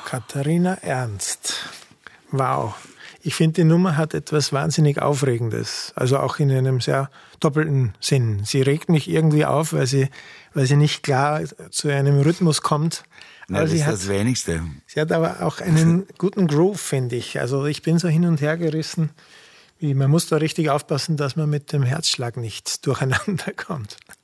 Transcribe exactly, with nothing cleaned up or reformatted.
Katharina Ernst. Wow. Ich finde, die Nummer hat etwas wahnsinnig Aufregendes. Also auch in einem sehr doppelten Sinn. Sie regt mich irgendwie auf, weil sie, weil sie nicht klar zu einem Rhythmus kommt. Na, das sie ist hat, das Wenigste. Sie hat aber auch einen guten Groove, finde ich. Also ich bin so hin und her gerissen. Man muss da richtig aufpassen, dass man mit dem Herzschlag nicht durcheinander kommt.